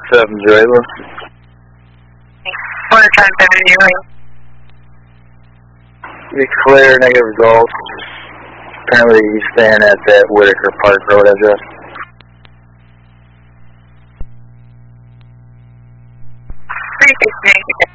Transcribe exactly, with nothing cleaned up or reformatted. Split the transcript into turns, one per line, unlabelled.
What's up, Joyla?
What are time seven doing?
Be clear, negative results. Apparently he's staying at that Whitaker Park Road address.
three six negative.